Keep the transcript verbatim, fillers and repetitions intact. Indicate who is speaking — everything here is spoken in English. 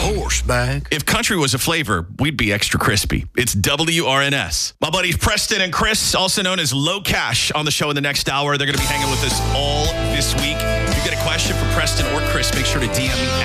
Speaker 1: Horseback.
Speaker 2: If country was a flavor, we'd be extra crispy. It's W R N S. My buddies Preston and Chris, also known as Low Cash, on the show in the next hour. They're going to be hanging with us all this week. If you get a question for Preston or Chris, make sure to D M me